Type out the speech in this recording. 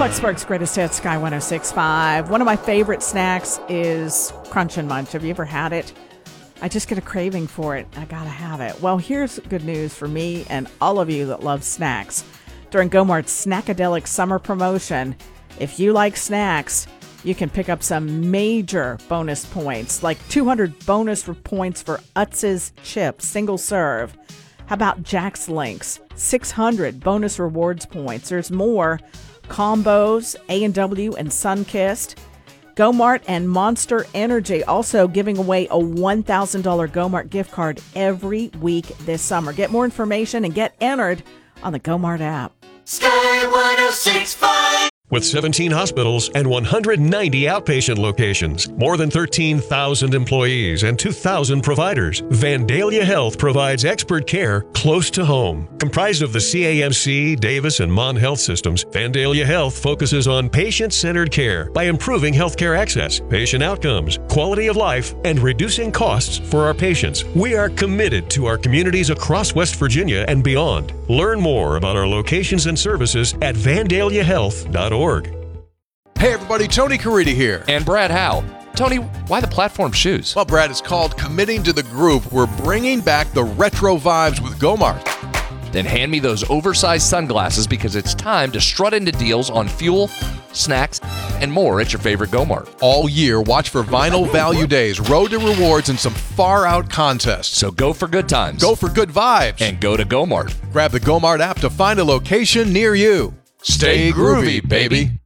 Clarksburg's Greatest Hits, Sky 106.5. One of my favorite snacks is Crunch and Munch. Have you ever had it? I just get a craving for it. I gotta have it. Well, here's good news for me and all of you that love snacks. During Go-Mart's Snackadelic summer promotion, if you like snacks, you can pick up some major bonus points, like 200 bonus points for Utz's chips, single serve. How about Jack's Links? 600 bonus rewards points. There's more. Combos, A&W, and Sunkist. Go-Mart and Monster Energy also giving away a $1,000 Go-Mart gift card every week this summer. Get more information and get entered on the Go-Mart app. Sky 106.5. With 17 hospitals and 190 outpatient locations, more than 13,000 employees, and 2,000 providers, Vandalia Health provides expert care close to home. Comprised of the CAMC, Davis, and Mon Health systems, Vandalia Health focuses on patient-centered care by improving healthcare access, patient outcomes, quality of life, and reducing costs for our patients. We are committed to our communities across West Virginia and beyond. Learn more about our locations and services at vandaliahealth.org. Hey everybody, Tony Caridi here. And Brad Howe. Tony, why the platform shoes? Well, Brad, it's called Committing to the Groove. We're bringing back the retro vibes with Go-Mart. Then hand me those oversized sunglasses because it's time to strut into deals on fuel, snacks, and more at your favorite Go-Mart. All year, watch for Vinyl Value Days, Road to Rewards, and some far-out contests. So go for good times. Go for good vibes. And go to Go-Mart. Grab the Go-Mart app to find a location near you. Stay groovy, baby.